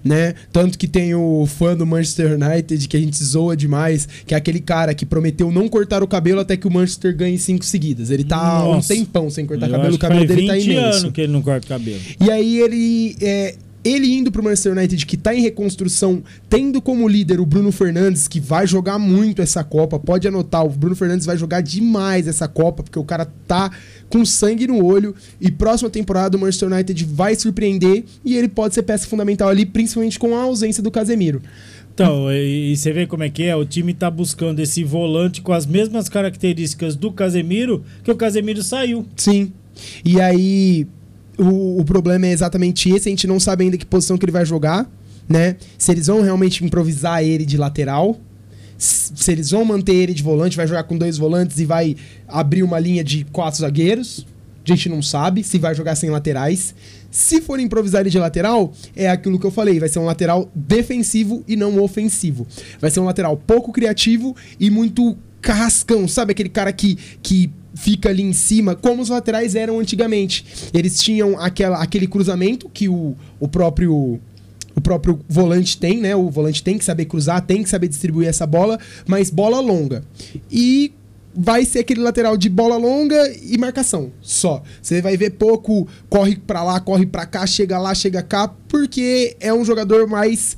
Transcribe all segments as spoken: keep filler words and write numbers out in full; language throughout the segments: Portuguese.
né? Tanto que tem o fã do Manchester United que a gente zoa demais, que é aquele cara que prometeu não cortar o cabelo até que o Manchester ganhe cinco seguidas. Ele tá há um tempão sem cortar Eu cabelo, acho o cabelo que faz dele tá vinte imenso. anos que ele não corta o cabelo. E aí ele... É, ele indo pro Manchester United, que tá em reconstrução, tendo como líder o Bruno Fernandes, que vai jogar muito essa Copa, pode anotar, o Bruno Fernandes vai jogar demais essa Copa, porque o cara tá com sangue no olho, e próxima temporada o Manchester United vai surpreender, e ele pode ser peça fundamental ali, principalmente com a ausência do Casemiro. Então, e, e você vê como é que é, o time tá buscando esse volante com as mesmas características do Casemiro, que o Casemiro saiu. Sim, e aí... O, o problema é exatamente esse, a gente não sabe ainda que posição que ele vai jogar, né? Se eles vão realmente improvisar ele de lateral, se, se eles vão manter ele de volante, vai jogar com dois volantes e vai abrir uma linha de quatro zagueiros, a gente não sabe se vai jogar sem laterais. Se for improvisar ele de lateral, é aquilo que eu falei, vai ser um lateral defensivo e não ofensivo. Vai ser um lateral pouco criativo e muito carrascão, sabe? Aquele cara que... que fica ali em cima, como os laterais eram antigamente. Eles tinham aquela, aquele cruzamento que o, o próprio o próprio volante tem, né? O volante tem que saber cruzar, tem que saber distribuir essa bola, mas bola longa. E vai ser aquele lateral de bola longa e marcação, só. Você vai ver pouco, corre pra lá, corre pra cá, chega lá, chega cá, porque é um jogador mais...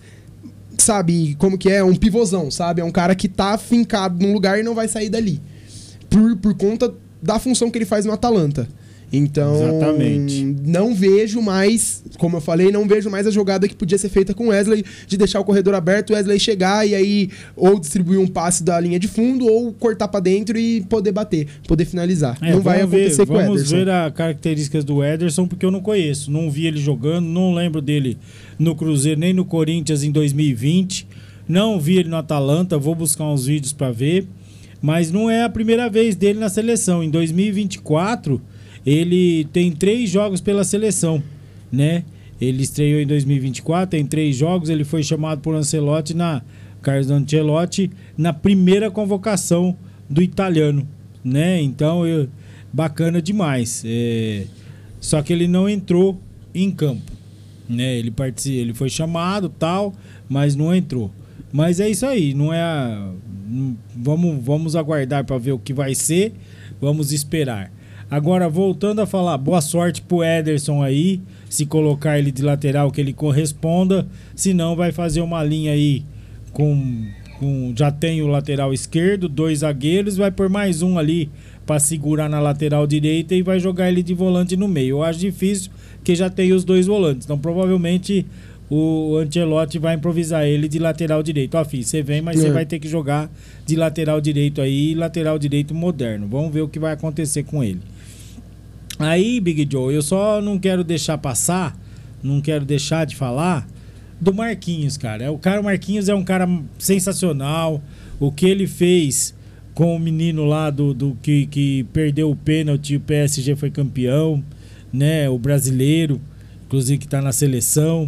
Sabe, como que é? Um pivôzão, sabe? É um cara que tá fincado num lugar e não vai sair dali. Por, por conta da função que ele faz no Atalanta. Então, exatamente. Não vejo mais, como eu falei, não vejo mais a jogada que podia ser feita com o Wesley, de deixar o corredor aberto, o Wesley chegar e aí ou distribuir um passe da linha de fundo ou cortar pra dentro e poder bater, poder finalizar. É, não vai acontecer ver, com o Ederson. Vamos ver as características do Ederson, porque eu não conheço. Não vi ele jogando, não lembro dele no Cruzeiro, nem no Corinthians em dois mil e vinte. Não vi ele no Atalanta, vou buscar uns vídeos pra ver. Mas não é a primeira vez dele na seleção. Em dois mil e vinte e quatro, ele tem três jogos pela seleção, né? Ele estreou em dois mil e vinte e quatro, tem três jogos. Ele foi chamado por Ancelotti, na, Carlos Ancelotti, na primeira convocação do italiano, né? Então, eu, bacana demais. É, só que ele não entrou em campo, né? Ele, particip, ele foi chamado, tal, mas não entrou. Mas é isso aí, não é a... Vamos, vamos aguardar para ver o que vai ser. Vamos esperar. Agora, voltando a falar, boa sorte pro Ederson aí. Se colocar ele de lateral, que ele corresponda. Se não, vai fazer uma linha aí com, com... Já tem o lateral esquerdo, dois zagueiros. Vai por mais um ali para segurar na lateral direita e vai jogar ele de volante no meio. Eu acho difícil, porque já tem os dois volantes. Então, provavelmente... o Ancelotti vai improvisar ele de lateral direito. Ó, filho, você vem, mas você é. vai ter que jogar de lateral direito aí, lateral direito moderno. Vamos ver o que vai acontecer com ele. Aí, Big Joe, eu só não quero deixar passar, não quero deixar de falar do Marquinhos, cara. O cara, o Marquinhos é um cara sensacional. O que ele fez com o menino lá do, do que, que perdeu o pênalti, o P S G foi campeão, né? O brasileiro, inclusive que tá na seleção.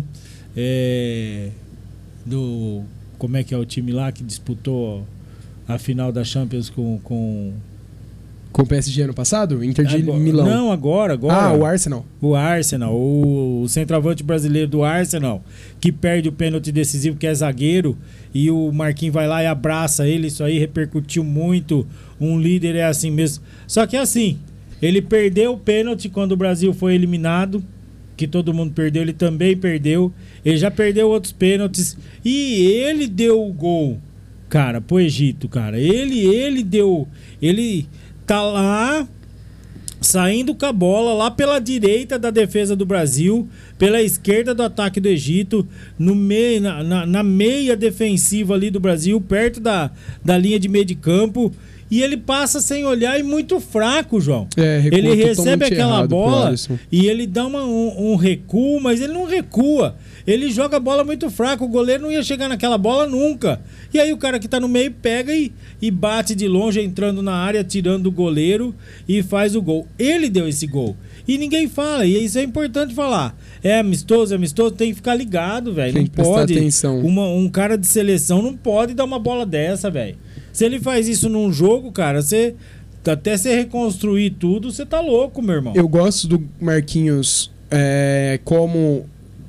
É, do como é que é o time lá que disputou a final da Champions com com, com o P S G ano passado? Inter de agora, Milão. Não, agora, agora. Ah, o Arsenal. O Arsenal, o, o centroavante brasileiro do Arsenal, que perde o pênalti decisivo, que é zagueiro, e o Marquinhos vai lá e abraça ele. Isso aí repercutiu muito. Um líder é assim mesmo. Só que é assim, ele perdeu o pênalti quando o Brasil foi eliminado, que todo mundo perdeu, ele também perdeu. Ele já perdeu outros pênaltis e ele deu o gol, cara, pro Egito, cara. Ele, ele deu... Ele tá lá, saindo com a bola, lá pela direita da defesa do Brasil, pela esquerda do ataque do Egito, no meio, na, na, na meia defensiva ali do Brasil, perto da, da linha de meio de campo. E ele passa sem olhar e muito fraco, João. É, ele recebe aquela bola e ele dá uma, um, um recuo, mas ele não recua. Ele joga a bola muito fraco. O goleiro não ia chegar naquela bola nunca. E aí o cara que tá no meio pega e, e bate de longe, entrando na área, tirando o goleiro e faz o gol. Ele deu esse gol. E ninguém fala, e isso é importante falar. É amistoso, é amistoso, tem que ficar ligado, velho. Não pode. Atenção. Uma, um cara de seleção não pode dar uma bola dessa, velho. Se ele faz isso num jogo, cara, você até você reconstruir tudo, você tá louco, meu irmão. Eu gosto do Marquinhos é, como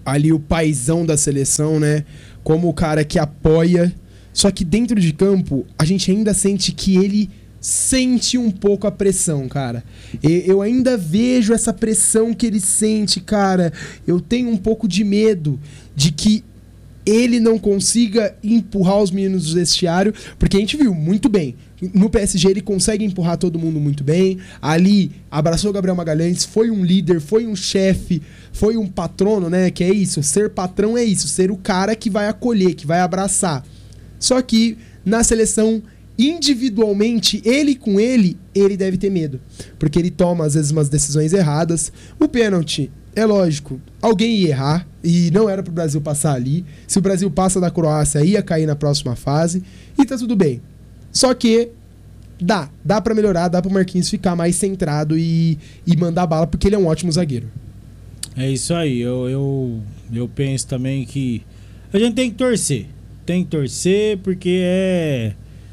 ali o paizão da seleção, né? Como o cara que apoia. Só que dentro de campo, a gente ainda sente que ele sente um pouco a pressão, cara. Eu ainda vejo essa pressão que ele sente, cara. Eu tenho um pouco de medo de que ele não consiga empurrar os meninos do vestiário, porque a gente viu muito bem. No P S G ele consegue empurrar todo mundo muito bem. Ali, abraçou o Gabriel Magalhães, foi um líder, foi um chefe, foi um patrono, né? Que é isso, ser patrão é isso, ser o cara que vai acolher, que vai abraçar. Só que na seleção, individualmente, ele com ele, ele deve ter medo. Porque ele toma, às vezes, umas decisões erradas. O pênalti, é lógico, alguém ia errar e não era pro Brasil passar ali. Se o Brasil passa da Croácia, ia cair na próxima fase e tá tudo bem. Só que dá, dá pra melhorar, dá pro Marquinhos ficar mais centrado e, e mandar bala, porque ele é um ótimo zagueiro. É isso aí, eu, eu, eu penso também que a gente tem que torcer. Tem que torcer porque é...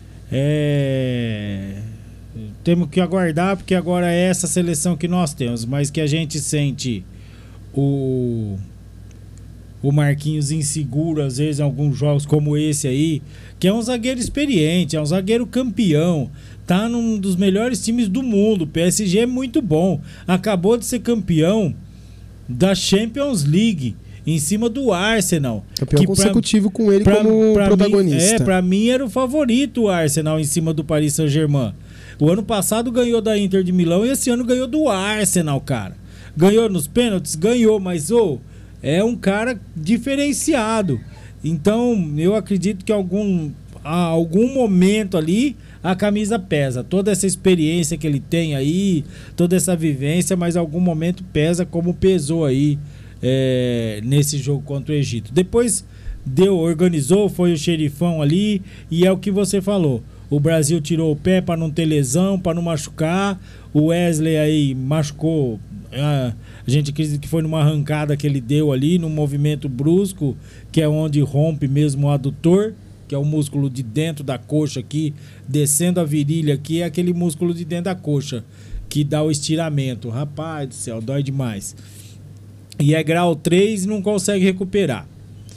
é... Temos que aguardar, porque agora é essa seleção que nós temos, mas que a gente sente o, o Marquinhos inseguro, às vezes, em alguns jogos como esse aí, que é um zagueiro experiente, é um zagueiro campeão, tá num dos melhores times do mundo, o P S G é muito bom, acabou de ser campeão da Champions League, em cima do Arsenal. Campeão que consecutivo pra, com ele pra, como pra protagonista. Mim, é, pra mim era o favorito o Arsenal em cima do Paris Saint-Germain. O ano passado ganhou da Inter de Milão e esse ano ganhou do Arsenal, cara. Ganhou nos pênaltis? Ganhou, mas oh, é um cara diferenciado. Então, eu acredito que algum, a algum momento ali a camisa pesa. Toda essa experiência que ele tem aí, toda essa vivência, mas em algum momento pesa como pesou aí é, nesse jogo contra o Egito. Depois deu, organizou, foi o xerifão ali e é o que você falou. O Brasil tirou o pé para não ter lesão, para não machucar. O Wesley aí machucou. A gente acredita que foi numa arrancada que ele deu ali, num movimento brusco, que é onde rompe mesmo o adutor, que é o músculo de dentro da coxa aqui, descendo a virilha aqui, é aquele músculo de dentro da coxa, que dá o estiramento. Rapaz do céu, dói demais. E é grau três e não consegue recuperar.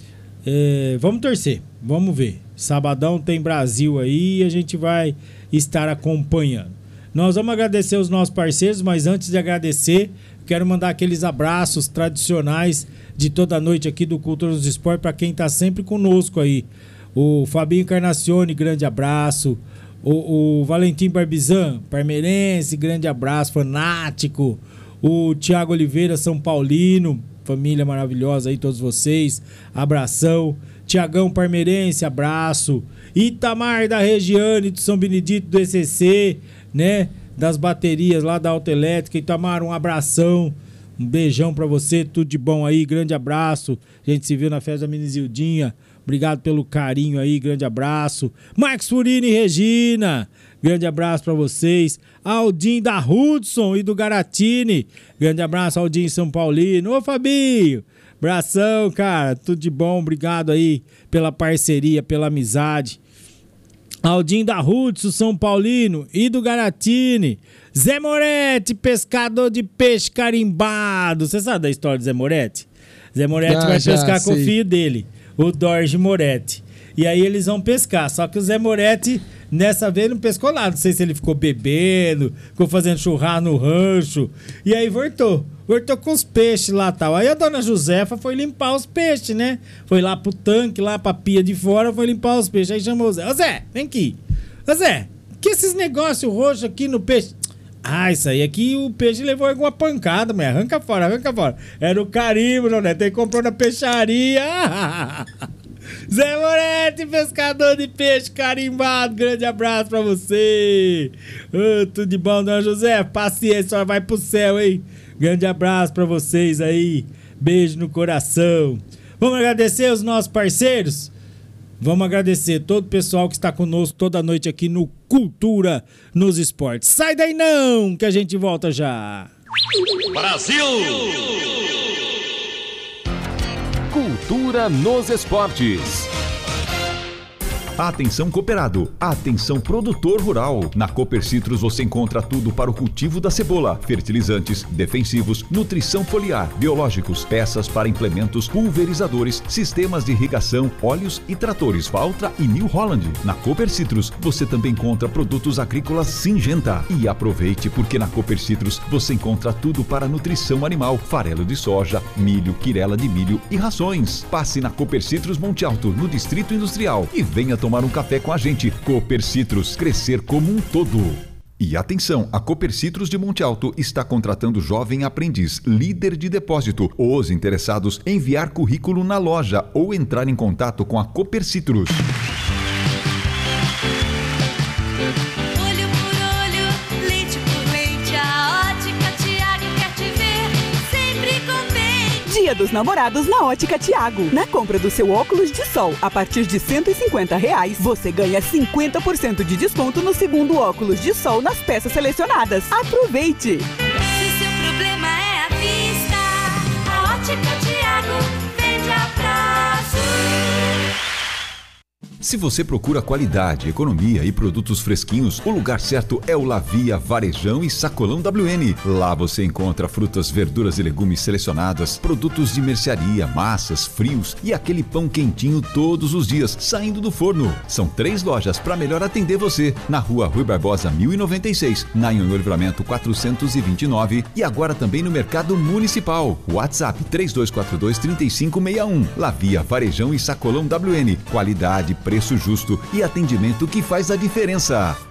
É, vamos torcer, vamos ver. Sabadão tem Brasil aí e a gente vai estar acompanhando. Nós vamos agradecer os nossos parceiros, mas antes de agradecer, quero mandar aqueles abraços tradicionais de toda a noite aqui do Cultura dos Esportes para quem está sempre conosco aí. O Fabinho Carnacione, grande abraço. O, o Valentim Barbizan, parmeirense, grande abraço, fanático. O Thiago Oliveira, São Paulino, família maravilhosa aí, todos vocês. Abração. Tiagão Parmeirense, abraço. Itamar da Regiane, do São Benedito do E C C, né? Das baterias lá da Autoelétrica. Itamar, um abração. Um beijão pra você, tudo de bom aí, grande abraço. A gente se viu na festa da Menizildinha. Obrigado pelo carinho aí, grande abraço. Marcos Furini e Regina, grande abraço pra vocês. Aldinho da Hudson e do Garatini, grande abraço, Aldinho São Paulino. Ô Fabinho, abração, cara, tudo de bom, obrigado aí pela parceria, pela amizade. Aldinho da Hudson, São Paulino e do Garatini. Zé Moretti, pescador de peixe carimbado. Você sabe da história do Zé Moretti? Zé Moretti ah, vai pescar sei. com o filho dele, o Dorge Moretti. E aí eles vão pescar, só que o Zé Moretti nessa vez não pescou nada. Não sei se ele ficou bebendo, ficou fazendo churrasco no rancho. E aí voltou, voltou com os peixes lá e tal. Aí a dona Josefa foi limpar os peixes, né? Foi lá pro tanque, lá pra pia de fora, foi limpar os peixes. Aí chamou o Zé. Ô Zé, vem aqui. Ô Zé, que esses negócios roxos aqui no peixe? Ah, isso aí aqui o peixe levou alguma pancada, mas arranca fora, arranca fora. Era o carimbo, não, né? Tem que comprar na peixaria. Zé Moretti, pescador de peixe carimbado, grande abraço pra você. Oh, tudo de bom, dona José? Paciência, só vai pro céu, hein? Grande abraço pra vocês aí. Beijo no coração. Vamos agradecer os nossos parceiros? Vamos agradecer todo o pessoal que está conosco toda noite aqui no Cultura nos Esportes. Sai daí não, que a gente volta já. Brasil! Cultura nos Esportes. Atenção cooperado, atenção produtor rural. Na Cooper Citrus você encontra tudo para o cultivo da cebola, fertilizantes, defensivos, nutrição foliar, biológicos, peças para implementos, pulverizadores, sistemas de irrigação, óleos e tratores Valtra e New Holland. Na Cooper Citrus você também encontra produtos agrícolas Syngenta. E aproveite porque na Cooper Citrus você encontra tudo para nutrição animal, farelo de soja, milho, quirela de milho e rações. Passe na Cooper Citrus Monte Alto, no Distrito Industrial, e venha tomar um café com a gente. Cooper Citrus, crescer como um todo. E atenção, a Cooper Citrus de Monte Alto está contratando jovem aprendiz, líder de depósito. Os interessados, enviar currículo na loja ou entrar em contato com a Cooper Citrus. Olho por olho, leite por leite, a Ótica Tiago quer te ver sempre contente. Dia dos Namorados na Ótica Tiago. Na compra do seu óculos de sol a partir de cento e cinquenta reais, você ganha cinquenta por cento de desconto no segundo óculos de sol nas peças selecionadas. Aproveite! Se o seu problema é a vista, a Ótica Tiago vende a prazo. Se você procura qualidade, economia e produtos fresquinhos, o lugar certo é o Lavia Varejão e Sacolão W N. Lá você encontra frutas, verduras e legumes selecionadas, produtos de mercearia, massas, frios e aquele pão quentinho todos os dias, saindo do forno. São três lojas para melhor atender você. Na rua Rui Barbosa mil e noventa e seis, na Anhonho Livramento quatrocentos e vinte e nove e agora também no Mercado Municipal. WhatsApp três dois quatro dois, três cinco seis um. Lavia Varejão e Sacolão W N. Qualidade, preço justo e atendimento que faz a diferença.